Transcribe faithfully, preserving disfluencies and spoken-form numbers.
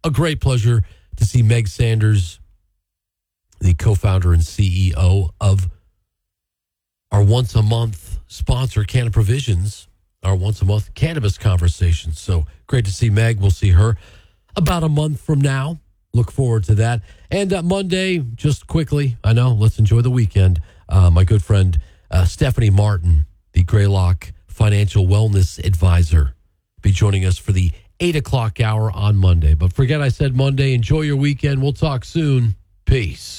a great pleasure to see Meg Sanders, the co-founder and C E O of our once-a-month sponsor, Canna Provisions, our once-a-month cannabis conversations. So great to see Meg. We'll see her about a month from now. Look forward to that. And uh, Monday, just quickly, I know, let's enjoy the weekend. Uh, my good friend uh, Stephanie Martin, the Greylock Financial Wellness Advisor, be joining us for the eight o'clock hour on Monday. But forget I said Monday. Enjoy your weekend. We'll talk soon. Peace.